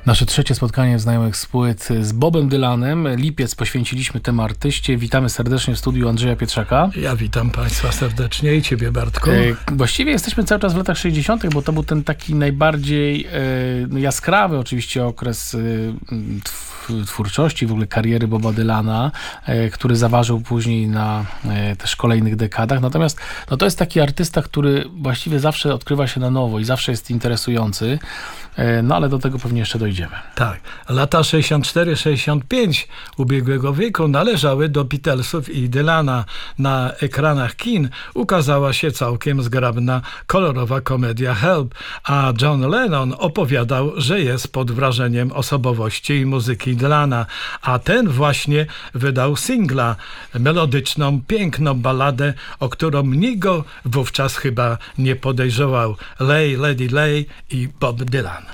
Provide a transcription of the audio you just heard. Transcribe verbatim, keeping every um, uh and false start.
Nasze trzecie spotkanie znajomych z płyt z Bobem Dylanem. Lipiec poświęciliśmy temu artyście. Witamy serdecznie w studiu Andrzeja Pietrzaka. Ja witam Państwa serdecznie i Ciebie, Bartku. E, właściwie jesteśmy cały czas w latach sześćdziesiątych, bo to był ten taki najbardziej e, jaskrawy oczywiście okres e, twórczości, w ogóle kariery Boba Dylana, e, który zaważył później na e, też kolejnych dekadach. Natomiast no, to jest taki artysta, który właściwie zawsze odkrywa się na nowo i zawsze jest interesujący. E, no ale do tego pewnie jeszcze dojdziemy. Tak. Lata sześćdziesiąt cztery sześćdziesiąt pięć ubiegłego wieku należały do Beatlesów i Dylana. Na ekranach kin ukazała się całkiem zgrabna, kolorowa komedia Help, a John Lennon opowiadał, że jest pod wrażeniem osobowości i muzyki Dylana, a ten właśnie wydał singla, melodyczną, piękną balladę, o którą nikt go wówczas chyba nie podejrzewał. Lay, Lady Lay i Bob Dylan.